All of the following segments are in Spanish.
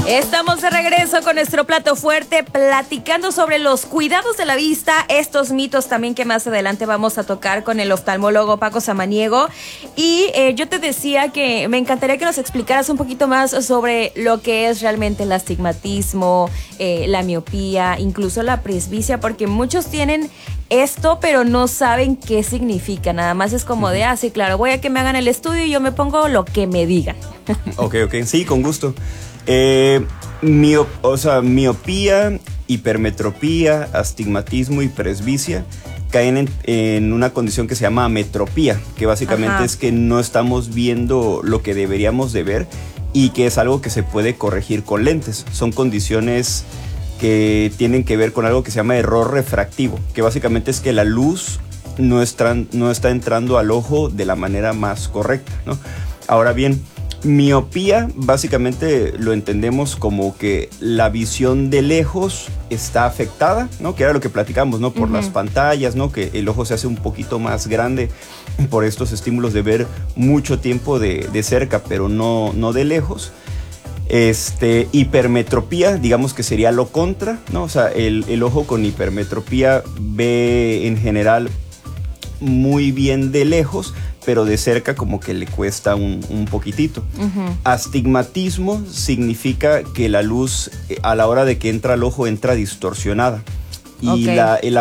Estamos de regreso con nuestro plato fuerte, platicando sobre los cuidados de la vista, estos mitos también que más adelante vamos a tocar con el oftalmólogo Paco Samaniego. Y yo te decía que me encantaría que nos explicaras un poquito más sobre lo que es realmente el astigmatismo, la miopía, incluso la presbicia, porque muchos tienen esto, pero no saben qué significa. Nada más es como de, sí, claro, voy a que me hagan el estudio y yo me pongo lo que me digan. Ok, sí, con gusto. Miopía, hipermetropía, astigmatismo y presbicia caen en una condición que se llama ametropía, que básicamente es que no estamos viendo lo que deberíamos de ver y que es algo que se puede corregir con lentes. Son condiciones que tienen que ver con algo que se llama error refractivo, que básicamente es que la luz no está entrando al ojo de la manera más correcta, ¿no? Ahora bien, miopía básicamente lo entendemos como que la visión de lejos está afectada, ¿no? Que era lo que platicamos, ¿no? Por las pantallas, ¿no? Que el ojo se hace un poquito más grande por estos estímulos de ver mucho tiempo de cerca, pero no de lejos. Hipermetropía, digamos que sería lo contra, ¿no? O sea, el ojo con hipermetropía ve en general muy bien de lejos, pero de cerca como que le cuesta un poquitito. Astigmatismo significa que la luz a la hora de que entra al ojo entra distorsionada. Y el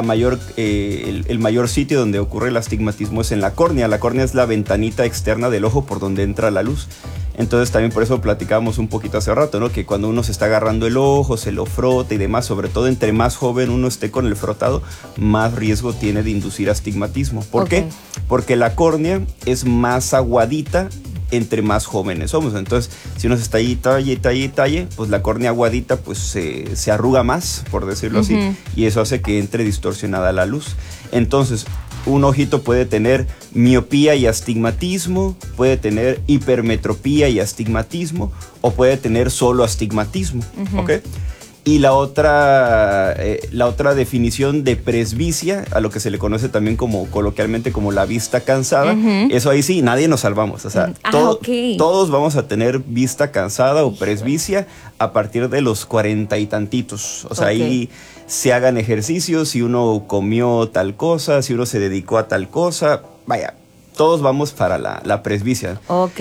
mayor sitio donde ocurre el astigmatismo es en la córnea. La córnea es la ventanita externa del ojo por donde entra la luz. Entonces también por eso platicábamos un poquito hace rato, ¿no? Que cuando uno se está agarrando el ojo, se lo frota y demás, sobre todo entre más joven uno esté con el frotado, más riesgo tiene de inducir astigmatismo. ¿Por qué? Porque la córnea es más aguadita entre más jóvenes somos. Entonces, si uno se está ahí talle, pues la córnea aguadita pues se arruga más, por decirlo así, y eso hace que entre distorsionada la luz. Entonces, un ojito puede tener miopía y astigmatismo, puede tener hipermetropía y astigmatismo, o puede tener solo astigmatismo, ¿ok? Y la otra definición de presbicia, a lo que se le conoce también como coloquialmente como la vista cansada, eso ahí sí, nadie nos salvamos. O sea, todos vamos a tener vista cansada o presbicia a partir de los 40 y tantitos. O sea, ahí se hagan ejercicios, si uno comió tal cosa, si uno se dedicó a tal cosa, vaya, todos vamos para la presbicia.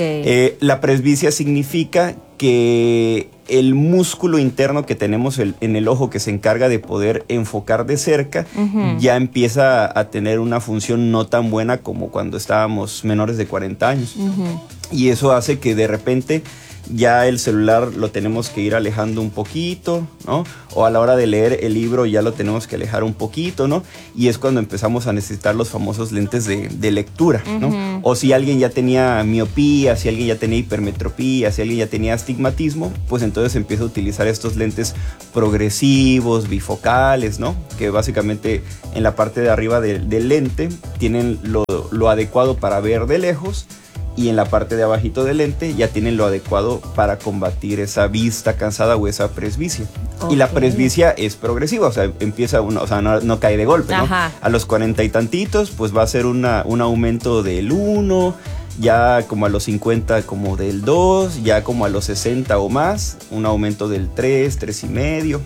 La presbicia significa que el músculo interno que tenemos en el ojo que se encarga de poder enfocar de cerca ya empieza a tener una función no tan buena como cuando estábamos menores de 40 años. Y eso hace que de repente ya el celular lo tenemos que ir alejando un poquito, ¿no? O a la hora de leer el libro ya lo tenemos que alejar un poquito, ¿no? Y es cuando empezamos a necesitar los famosos lentes de lectura, ¿no? O si alguien ya tenía miopía, si alguien ya tenía hipermetropía, si alguien ya tenía astigmatismo, pues entonces empieza a utilizar estos lentes progresivos, bifocales, ¿no? Que básicamente en la parte de arriba del lente tienen lo adecuado para ver de lejos, y en la parte de abajito del lente ya tienen lo adecuado para combatir esa vista cansada o esa presbicia. Y la presbicia es progresiva, o sea, empieza no cae de golpe, ¿no? A los 40 y tantitos, pues va a ser un aumento del 1, ya como a los 50 como del 2, ya como a los 60 o más, un aumento del 3 y medio.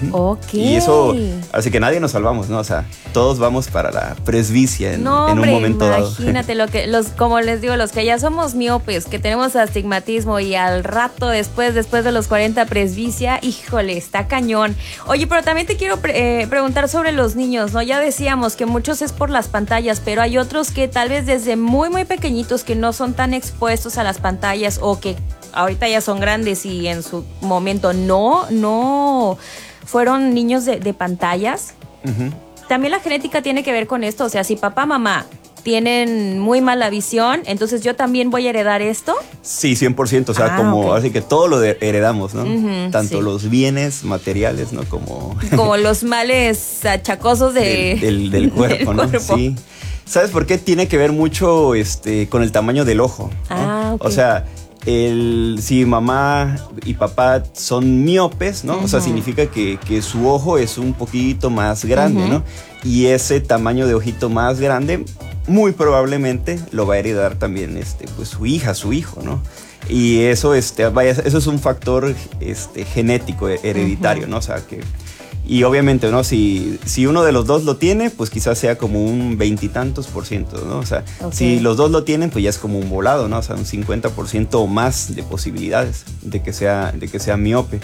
Y eso, así que nadie nos salvamos, ¿no? O sea, todos vamos para la presbicia en un momento dado. Imagínate como les digo, los que ya somos miopes, que tenemos astigmatismo y al rato después de los 40 presbicia, híjole, está cañón. Oye, pero también te quiero preguntar sobre los niños, ¿no? Ya decíamos que muchos es por las pantallas, pero hay otros que tal vez desde muy, muy pequeñitos que no son tan expuestos a las pantallas o que ahorita ya son grandes y en su momento no fueron niños de pantallas. También la genética tiene que ver con esto. O sea, si papá, mamá tienen muy mala visión, entonces yo también voy a heredar esto. Sí, 100%. O sea, así que todo lo heredamos, ¿no? Tanto los bienes materiales, ¿no? Como los males achacosos del cuerpo, ¿no? Sí. ¿Sabes por qué? Tiene que ver mucho con el tamaño del ojo, ¿no? O sea, si mamá y papá son miopes, ¿no? O sea, significa que su ojo es un poquito más grande, ¿no? Y ese tamaño de ojito más grande, muy probablemente lo va a heredar también pues su hija, su hijo, ¿no? Y eso, vaya, eso es un factor genético, hereditario, ¿no? O sea, que... Y obviamente, ¿no? Si uno de los dos lo tiene, pues quizás sea como un 20%, ¿no? O sea, si los dos lo tienen, pues ya es como un volado, ¿no? O sea, un 50% o más de posibilidades de que sea miope.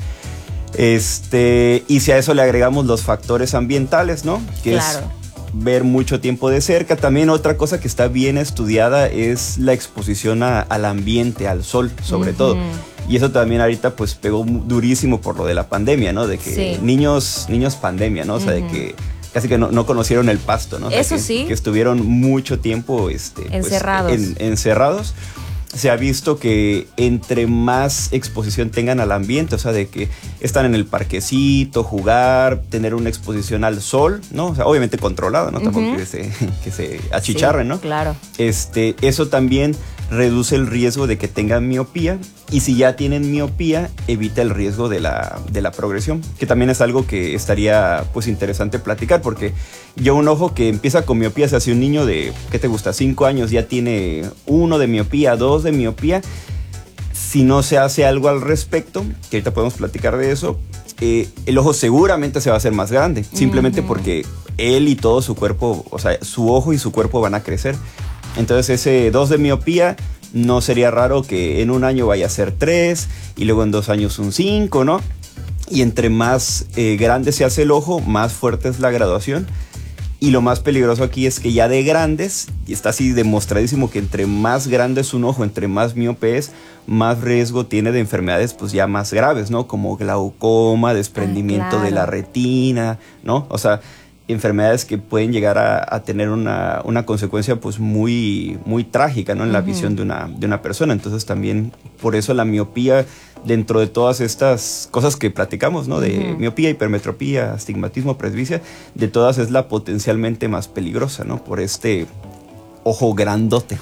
Y si a eso le agregamos los factores ambientales, ¿no? Que es ver mucho tiempo de cerca. También otra cosa que está bien estudiada es la exposición al ambiente, al sol, sobre todo. Y eso también ahorita pues pegó durísimo por lo de la pandemia, ¿no? De que niños pandemia, ¿no? O sea, de que casi que no conocieron el pasto, ¿no? O sea, eso sí. Que estuvieron mucho tiempo encerrados. Pues, encerrados. Se ha visto que entre más exposición tengan al ambiente, o sea, de que están en el parquecito, jugar, tener una exposición al sol, ¿no? O sea, obviamente controlada, ¿no? Tampoco que se achicharren, ¿no? Claro. Eso también reduce el riesgo de que tengan miopía, y si ya tienen miopía, evita el riesgo de la progresión, que también es algo que estaría pues interesante platicar, porque yo un ojo que empieza con miopía, o sea, si un niño de, ¿qué te gusta? 5 años ya tiene 1 de miopía, 2 de miopía, si no se hace algo al respecto, que ahorita podemos platicar de eso, el ojo seguramente se va a hacer más grande, simplemente porque él y todo su cuerpo, o sea, su ojo y su cuerpo van a crecer. Entonces ese 2 de miopía no sería raro que en un año vaya a ser 3 y luego en 2 años un 5, ¿no? Y entre más grande se hace el ojo, más fuerte es la graduación. Y lo más peligroso aquí es que ya de grandes, y está así demostradísimo que entre más grande es un ojo, entre más miope es, más riesgo tiene de enfermedades pues ya más graves, ¿no? Como glaucoma, desprendimiento de la retina, ¿no? O sea, enfermedades que pueden llegar a tener una consecuencia pues muy, muy trágica, ¿no? En la visión de una persona. Entonces también por eso la miopía, dentro de todas estas cosas que platicamos, ¿no? De miopía, hipermetropía, astigmatismo, presbicia, de todas es la potencialmente más peligrosa, ¿no? Por ojo grandote.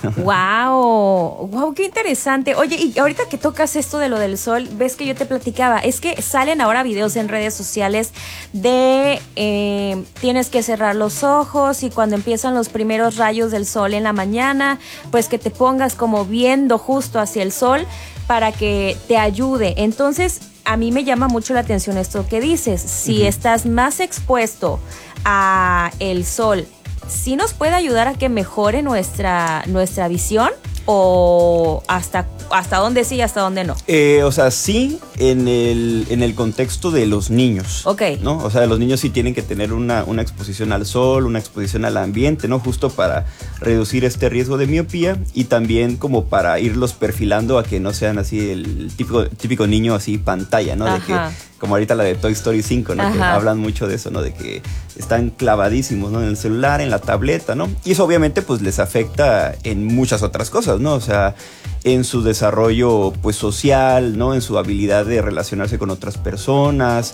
¡Wow! ¡Qué interesante! Oye, y ahorita que tocas esto de lo del sol, ves que yo te platicaba, es que salen ahora videos en redes sociales de tienes que cerrar los ojos y cuando empiezan los primeros rayos del sol en la mañana, pues que te pongas como viendo justo hacia el sol para que te ayude. Entonces, a mí me llama mucho la atención esto que dices. Si estás más expuesto a el sol, ¿sí nos puede ayudar a que mejore nuestra visión? ¿O hasta dónde sí y hasta dónde no? O sea, sí, en el contexto de los niños. Ok. ¿No? O sea, los niños sí tienen que tener una exposición al sol, una exposición al ambiente, ¿no? Justo para reducir este riesgo de miopía y también como para irlos perfilando a que no sean así el típico niño así pantalla, ¿no? De que, como ahorita la de Toy Story 5, ¿no? Que hablan mucho de eso, ¿no? De que están clavadísimos, ¿no? En el celular, en la tableta, ¿no? Y eso obviamente pues les afecta en muchas otras cosas, ¿no? O sea, en su desarrollo pues social, ¿no? En su habilidad de relacionarse con otras personas,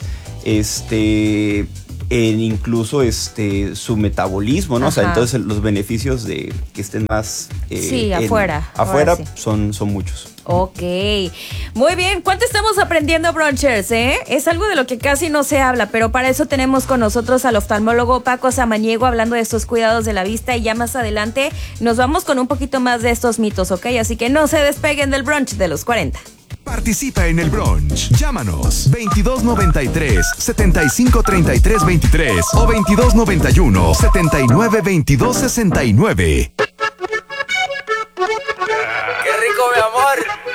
en incluso su metabolismo, ¿no? O sea, entonces los beneficios de que estén más afuera sí. son muchos. Ok, muy bien. ¿Cuánto estamos aprendiendo, Brunchers? Es algo de lo que casi no se habla, pero para eso tenemos con nosotros al oftalmólogo Paco Samaniego hablando de estos cuidados de la vista, y ya más adelante nos vamos con un poquito más de estos mitos, ¿ok? Así que no se despeguen del brunch de los 40. Participa en el brunch. Llámanos 2293-7533-23 o 2291-792269. ¡Qué rico, mi amor!